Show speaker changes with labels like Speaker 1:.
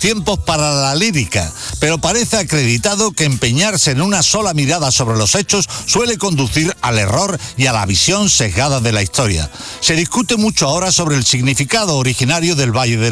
Speaker 1: tiempos para la lírica, pero parece acreditado que empeñarse en una sola mirada sobre los hechos suele conducir al error y a la visión sesgada de la historia. Se discute mucho ahora sobre el significado originario del Valle de